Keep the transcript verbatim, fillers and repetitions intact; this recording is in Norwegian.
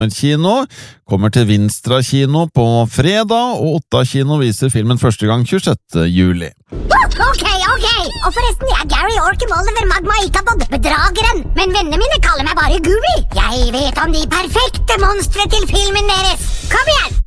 kino kommer til Vinstra kino på fredag, og Otta kino viser filmen første gang tjuesjette juli. Ok, ok! Og forresten, jeg er Gary Orkem Oliver Magma Ikabod, bedrageren. Men vennene mine kaller meg bare Guri. Jeg vet om de perfekte monstre til filmen deres. Kom igjen!